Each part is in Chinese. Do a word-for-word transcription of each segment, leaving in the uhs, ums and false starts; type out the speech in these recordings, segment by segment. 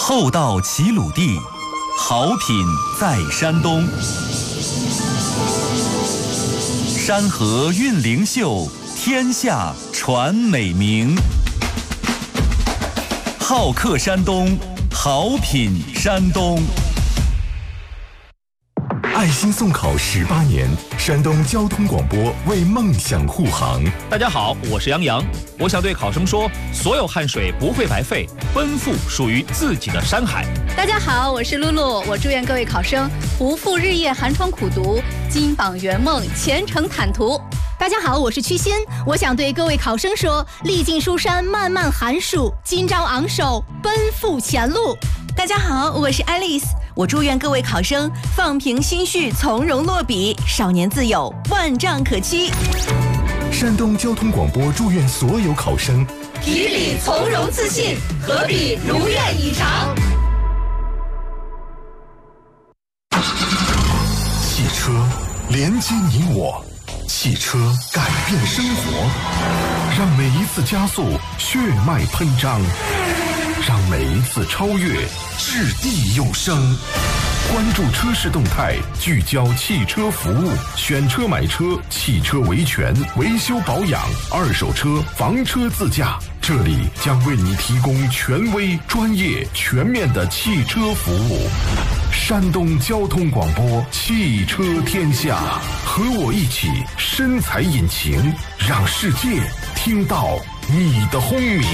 厚道齐鲁地，好品在山东。山河韵灵秀，天下传美名。好客山东，好品山东。 爱心送考十八年，山东交通广播为梦想护航。 大家好，我是杨洋，我想对考生说，所有汗水不会白费，奔赴属于自己的山海。 大家好，我是露露，我祝愿各位考生不负日夜寒窗苦读，金榜圆梦，前程坦途。 大家好，我是曲欣，我想对各位考生说，历尽书山漫漫寒暑，今朝昂首奔赴前路。 大家好，我是爱丽丝，我祝愿各位考生放平心绪，从容落笔，少年自有万丈可期。 山东交通广播祝愿所有考生题笔从容自信，合笔如愿以偿。 汽车连接你我，汽车改变生活，让每一次加速血脉喷张，让每一次超越掷地有声。关注车市动态，聚焦汽车服务，选车买车，汽车维权、维修保养，二手车、房车自驾，这里将为你提供权威、专业、全面的汽车服务。山东交通广播，汽车天下，和我一起深踩引擎，让世界听到你的轰鸣。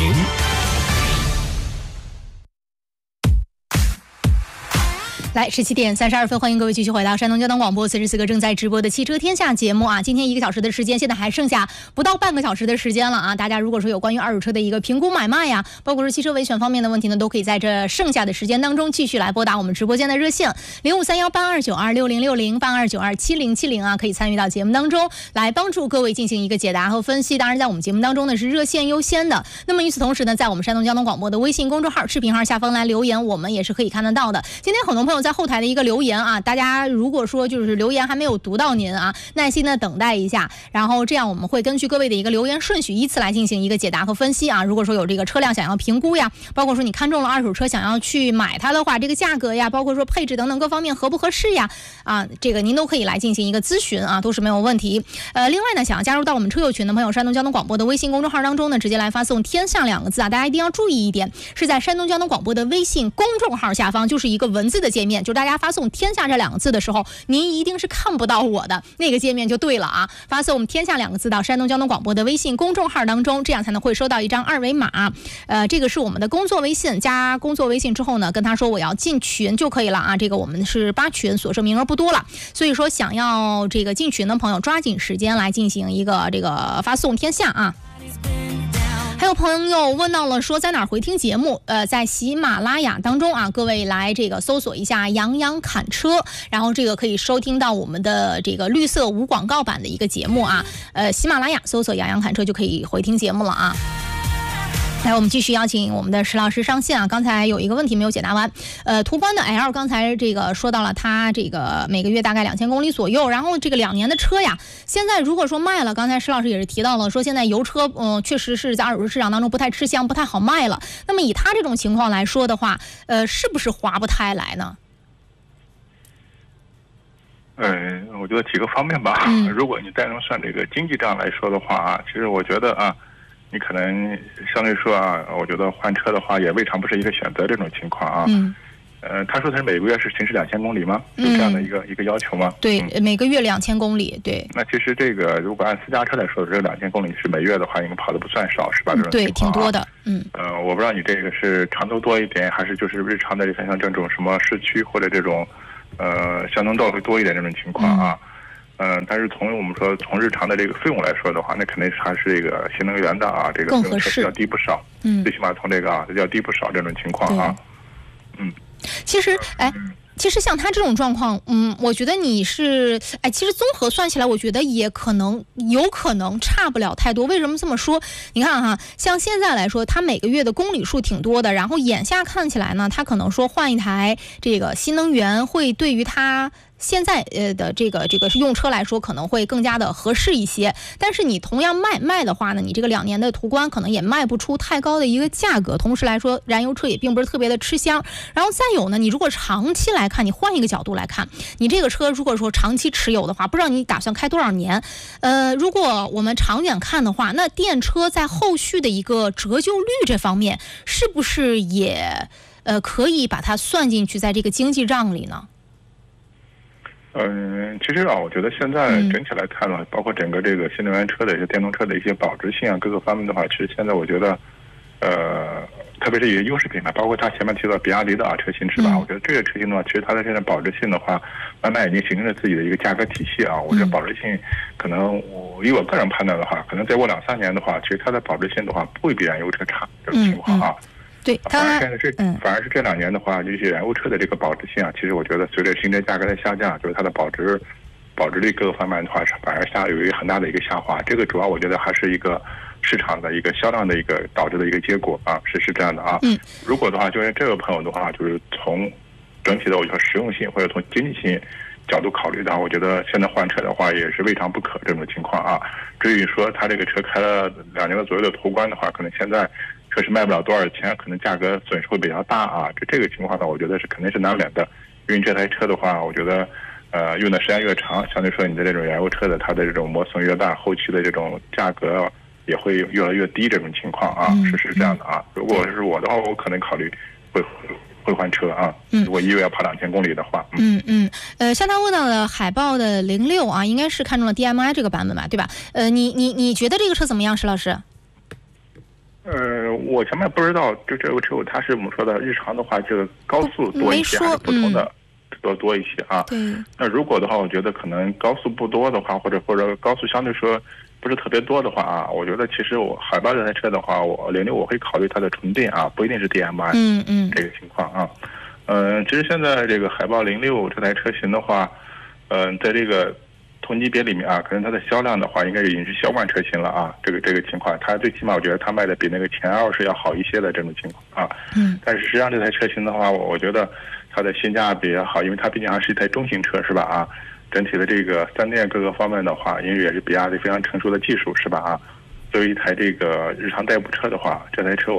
来，十七点三十二分，欢迎各位继续回到山东交通广播，此时此刻正在直播的汽车天下节目啊。今天一个小时的时间，现在还剩下不到半个小时的时间了啊。大家如果说有关于二手车的一个评估买卖呀，包括是汽车维权方面的问题呢，都可以在这剩下的时间当中继续来拨打我们直播间的热线零五三幺八二九二六零六零八二九二七零七零啊，可以参与到节目当中来帮助各位进行一个解答和分析。当然，在我们节目当中呢是热线优先的。那么与此同时呢，在我们山东交通广播的微信公众号、视频号下方来留言，我们也是可以看得到的。今天很多朋友在后台的一个留言啊，大家如果说就是留言还没有读到您啊，耐心的等待一下，然后这样我们会根据各位的一个留言顺序依次来进行一个解答和分析啊。如果说有这个车辆想要评估呀，包括说你看中了二手车想要去买它的话，这个价格呀，包括说配置等等各方面合不合适呀，啊，这个您都可以来进行一个咨询啊，都是没有问题。呃，另外呢，想要加入到我们车友群的朋友，山东交通广播的微信公众号当中呢，直接来发送天下两个字啊，大家一定要注意一点，是在山东交通广播的微信公众号下方就是一个文字的界面，就大家发送天下这两个字的时候，您一定是看不到我的那个界面就对了啊。发送天下两个字到山东交通广播的微信公众号当中，这样才能会收到一张二维码。呃，这个是我们的工作微信，加工作微信之后呢，跟他说我要进群就可以了啊。这个我们是八群，所剩名额不多了，所以说想要这个进群的朋友，抓紧时间来进行一个这个发送天下啊。还有朋友问到了说在哪儿回听节目，呃，在喜马拉雅当中啊，各位来这个搜索一下杨洋侃车，然后这个可以收听到我们的这个绿色无广告版的一个节目啊，呃，喜马拉雅搜索杨洋侃车就可以回听节目了啊。来，我们继续邀请我们的石老师上线啊！刚才有一个问题没有解答完，呃，途观的 L 刚才这个说到了，它这个每个月大概两千公里左右，然后这个两年的车呀，现在如果说卖了，刚才石老师也是提到了，说现在油车嗯、呃、确实是在二手车市场当中不太吃香，不太好卖了。那么以它这种情况来说的话，呃，是不是划不太来呢？ 呃，我觉得几个方面吧。嗯、如果你单纯算这个经济账来说的话啊，其实我觉得啊。你可能相对说啊，我觉得换车的话也未尝不是一个选择这种情况啊。嗯。呃，他说他是每个月是行驶两千公里吗？有这样的一个、嗯、一个要求吗？ 对，嗯、每个月两千公里，对。 那其实这个如果按私家车来说，这两千公里是每月的话，应该跑的不算少，是吧？这种情况、啊、 对，挺多的。嗯。 呃，我不知道你这个是长途多一点，还是就是日常的像这种什么市区或者这种呃乡村道会多一点这种情况啊。嗯嗯，但是从我们说从日常的这个费用来说的话，那肯定是还是这个新能源的啊，这个费用是要低不少。嗯，最起码从这个啊要低不少这种情况啊。嗯， 其实哎。其实像他这种状况，嗯，我觉得你是，哎，其实综合算起来，我觉得也可能有可能差不了太多。为什么这么说？你看哈，像现在来说，他每个月的公里数挺多的，然后眼下看起来呢，他可能说换一台这个新能源会对于他现在呃的这个这个用车来说可能会更加的合适一些，但是你同样卖卖的话呢，你这个两年的途观可能也卖不出太高的一个价格，同时来说燃油车也并不是特别的吃香。然后再有呢，你如果长期来看，你换一个角度来看，你这个车如果说长期持有的话，不知道你打算开多少年？呃，如果我们长远看的话，那电车在后续的一个折旧率这方面，是不是也呃可以把它算进去在这个经济账里呢？ 嗯，其实啊，我觉得现在整体来看呢，包括整个这个新能源车的一些电动车的一些保值性啊，各个方面的话，其实现在我觉得，呃，特别是一些优势品牌，包括他前面提到比亚迪的啊车型是吧？我觉得这个车型的话，其实它的现在保值性的话，慢慢已经形成了自己的一个价格体系啊。我觉得保值性可能我以我个人判断的话，可能再过两三年的话，其实它的保值性的话不会比燃油车差这种情况啊。 嗯嗯对， 反而现在这、嗯、反而是这两年的话，这些燃油车的这个保值性啊，其实我觉得随着新车价格的下降，就是它的保值保值率各个方面的话，反而下有一个很大的一个下滑。这个主要我觉得还是一个市场的一个销量的一个导致的一个结果啊，是是这样的啊。嗯，如果的话，就是这个朋友的话，就是从整体的我觉得实用性或者从经济性角度考虑的话，我觉得现在换车的话也是未尝不可这种情况啊。至于说他这个车开了两年的左右的途观的话，可能现在确实卖不了多少钱，可能价格损失会比较大啊。这这个情况呢，我觉得是肯定是难免的。因为这台车的话，我觉得，呃，用的时间越长，相对说你的这种燃油车的它的这种磨损越大，后期的这种价格也会越来越低这种情况啊，是是这样的啊。如果是我的话，我可能考虑会会换车啊。嗯，如果一月要跑两千公里的话。 嗯嗯, 嗯，呃，像他问到的海豹的零六啊，应该是看中了 D M I 这个版本吧，对吧？呃，你你你觉得这个车怎么样，石老师？ 呃，我前面不知道，就这个车它是我们说的日常的话，这个高速多一些还是普通的多、嗯、多一些啊？对。那如果的话，我觉得可能高速不多的话，或者或者高速相对说不是特别多的话啊，我觉得其实我海豹这台车的话，我零六我会考虑它的纯电啊，不一定是 D M I。嗯嗯。这个情况啊，嗯、呃，其实现在这个海豹零六这台车型的话，嗯、呃，在这个同级别里面啊，可能它的销量的话，应该已经是销冠车型了啊。这个这个情况，它最起码我觉得它卖的比那个前二是要好一些的这种情况啊。嗯。但是实际上这台车型的话，我我觉得它的性价比也好，因为它毕竟还是一台中型车是吧啊？整体的这个三电各个方面的话，因为也是比亚迪非常成熟的技术是吧啊？作为一台这个日常代步车的话，这台车我。